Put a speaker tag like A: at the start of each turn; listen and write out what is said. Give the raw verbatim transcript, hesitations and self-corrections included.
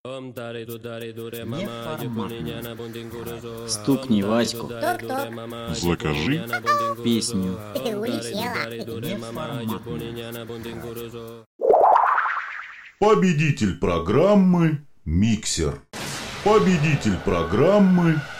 A: Стукни Ваську.
B: Закажи
A: Песню.
B: победитель программы «Миксер». Победитель программы